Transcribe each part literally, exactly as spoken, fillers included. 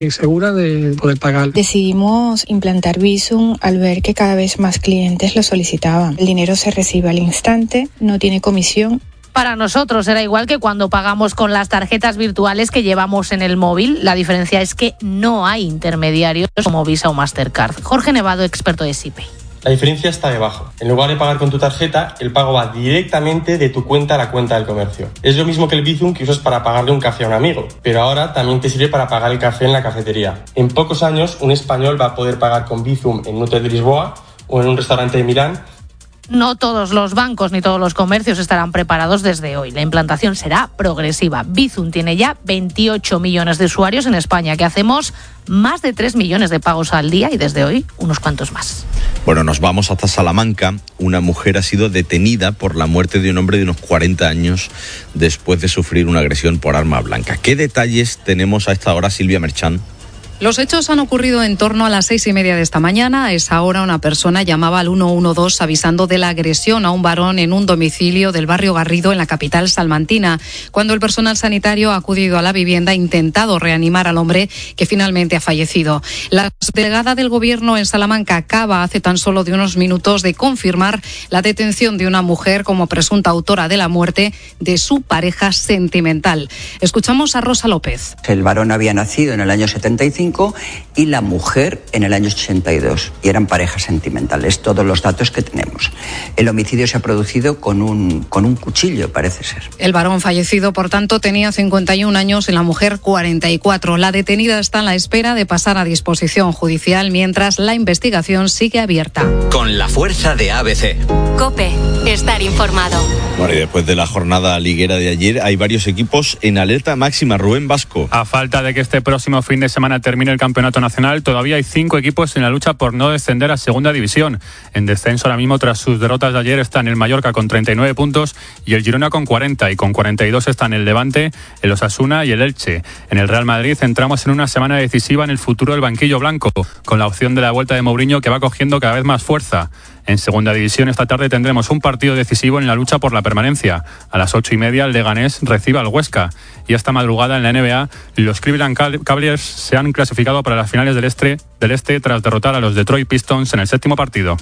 segura de poder pagar. Decidimos implantar Bizum al ver que cada vez más clientes lo solicitaban. El dinero se recibe al instante, no tiene comisión. Para nosotros era igual que cuando pagamos con las tarjetas virtuales que llevamos en el móvil. La diferencia es que no hay intermediarios como Visa o Mastercard. Jorge Nevado, experto de SIPE. La diferencia está debajo. En lugar de pagar con tu tarjeta, el pago va directamente de tu cuenta a la cuenta del comercio. Es lo mismo que el Bizum que usas para pagarle un café a un amigo, pero ahora también te sirve para pagar el café en la cafetería. En pocos años, un español va a poder pagar con Bizum en un hotel de Lisboa o en un restaurante de Milán. No todos los bancos ni todos los comercios estarán preparados desde hoy. La implantación será progresiva. Bizum tiene ya veintiocho millones de usuarios en España, que hacemos más de tres millones de pagos al día y desde hoy unos cuantos más. Bueno, nos vamos hasta Salamanca. Una mujer ha sido detenida por la muerte de un hombre de unos cuarenta años después de sufrir una agresión por arma blanca. ¿Qué detalles tenemos a esta hora, Silvia Merchán? Los hechos han ocurrido en torno a las seis y media de esta mañana. A esa hora una persona llamaba al uno uno dos avisando de la agresión a un varón en un domicilio del barrio Garrido en la capital salmantina. Cuando el personal sanitario ha acudido a la vivienda ha intentado reanimar al hombre que finalmente ha fallecido. La delegada del gobierno en Salamanca acaba hace tan solo de unos minutos de confirmar la detención de una mujer como presunta autora de la muerte de su pareja sentimental. Escuchamos a Rosa López. El varón había nacido en el año setenta y cinco y la mujer en el año ochenta y dos y eran parejas sentimentales, todos los datos que tenemos. El homicidio se ha producido con un, con un cuchillo, parece ser. El varón fallecido, por tanto, tenía cincuenta y un años y la mujer cuarenta y cuatro. La detenida está en la espera de pasar a disposición judicial mientras la investigación sigue abierta. Con la fuerza de A B C. COPE, estar informado. Bueno, y después de la jornada liguera de ayer, hay varios equipos en alerta máxima. Rubén Vasco. A falta de que este próximo fin de semana termine el campeonato nacional, todavía hay cinco equipos en la lucha por no descender a segunda división. En descenso ahora mismo, tras sus derrotas de ayer, están el Mallorca con treinta y nueve puntos y el Girona con cuarenta, y con cuarenta y dos están el Levante, el Osasuna y el Elche. En el Real Madrid entramos en una semana decisiva en el futuro del banquillo blanco, con la opción de la vuelta de Mourinho que va cogiendo cada vez más fuerza. En segunda división esta tarde tendremos un partido decisivo en la lucha por la permanencia. A las ocho y media el Leganés recibe al Huesca. Y esta madrugada en la N B A los Cleveland Cavaliers se han clasificado para las finales del este, del este tras derrotar a los Detroit Pistons en el séptimo partido.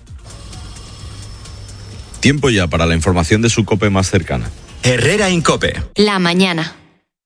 Tiempo ya para la información de su COPE más cercana. Herrera en COPE. La mañana.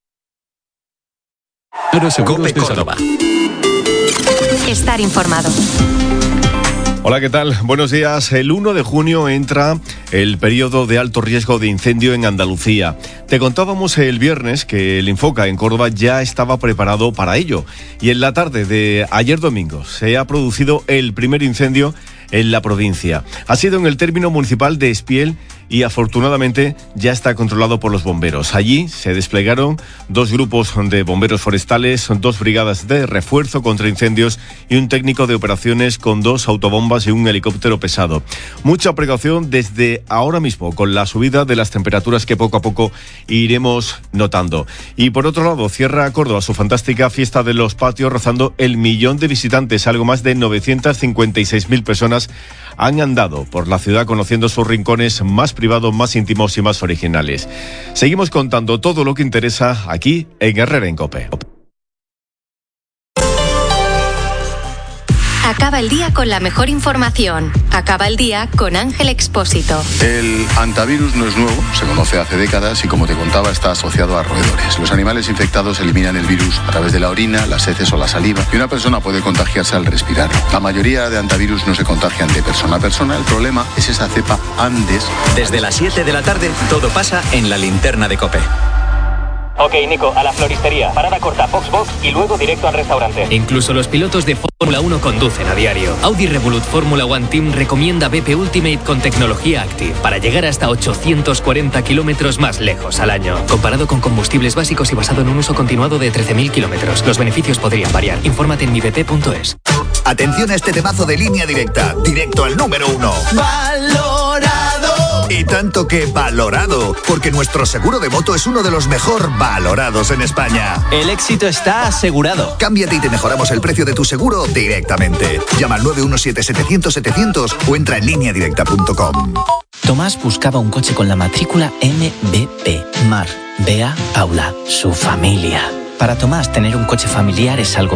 COPE Córdoba. Estar informado. Hola, ¿qué tal? Buenos días. El uno de junio entra el periodo de alto riesgo de incendio en Andalucía. Te contábamos el viernes que el Infoca en Córdoba ya estaba preparado para ello. Y en la tarde de ayer domingo se ha producido el primer incendio en la provincia. Ha sido en el término municipal de Espiel y afortunadamente ya está controlado por los bomberos. Allí se desplegaron dos grupos de bomberos forestales, dos brigadas de refuerzo contra incendios y un técnico de operaciones con dos autobombas y un helicóptero pesado. Mucha precaución desde ahora mismo con la subida de las temperaturas que poco a poco iremos notando. Y por otro lado, cierra Córdoba su fantástica fiesta de los patios, rozando el millón de visitantes. Algo más de novecientas cincuenta y seis mil personas han andado por la ciudad conociendo sus rincones más privados, más íntimos y más originales. Seguimos contando todo lo que interesa aquí en Herrera en COPE. Acaba el día con la mejor información. Acaba el día con Ángel Expósito. El hantavirus no es nuevo, se conoce hace décadas y, como te contaba, está asociado a roedores. Los animales infectados eliminan el virus a través de la orina, las heces o la saliva, y una persona puede contagiarse al respirarlo. La mayoría de hantavirus no se contagian de persona a persona. El problema es esa cepa Andes. Desde las siete de la tarde, todo pasa en la linterna de COPE. Ok, Nico, a la floristería. Parada corta, Foxbox y luego directo al restaurante. Incluso los pilotos de Fórmula uno conducen a diario. Audi Revolut Fórmula One Team recomienda B P Ultimate con tecnología Active para llegar hasta ochocientos cuarenta kilómetros más lejos al año. Comparado con combustibles básicos y basado en un uso continuado de trece mil kilómetros. Los beneficios podrían variar. Infórmate en mi b p punto es. Atención a este temazo de Línea Directa. Directo al número uno. ¡Valorado! Y tanto que valorado, porque nuestro seguro de moto es uno de los mejor valorados en España. El éxito está asegurado. Cámbiate y te mejoramos el precio de tu seguro directamente. Llama al nueve uno siete setecientos setecientos o entra en línea directa punto com. Tomás buscaba un coche con la matrícula M B P. Mar, Bea, Paula, su familia. Para Tomás, tener un coche familiar es algo